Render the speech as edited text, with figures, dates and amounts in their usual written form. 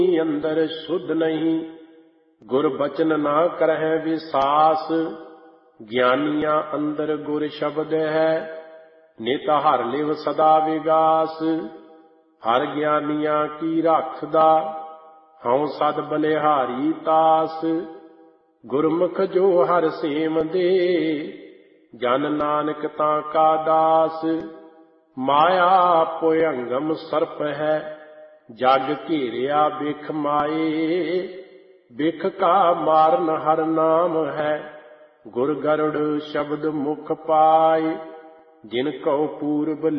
ਅੰਦਰ ਸੁਧ ਨਹੀਂ। ਗੁਰ ਬਚਨ ਨਾ ਕਰਹਿ ਵਿਸਾਸ, ਗਿਆਨੀਆਂ ਅੰਦਰ ਗੁਰ ਸ਼ਬਦ ਹੈ। ਨਿਤ ਹਰ ਲਿਵ ਸਦਾ ਵਿਗਾਸ, ਹਰ ਗਿਆਨੀਆਂ ਕੀ ਰਾਖਦਾ। ਹਉ ਸਦ ਬਲਿਹਾਰੀ ਤਾਸ, ਗੁਰਮੁਖ ਜੋ ਹਰ ਸੇਮ ਦੇ। ਜਨ ਨਾਨਕ ਤਾਂ ਕਾ ਦਾਸ, ਮਾਇਆ ਭੁਯੰਗਮ ਸਰਪ ਹੈ। ਜਗ ਘੇਰਿਆ ਬਿਖ ਮਾਏ, ਬਿਖ ਕਾ ਮਾਰਨ ਹਰ ਨਾਮ ਹੈ। ਗੁਰ ਗਰੁੜ ਸ਼ਬਦ ਮੁਖ ਪਾਏ, ਜਿਨ ਕਉ ਪੂਰਬ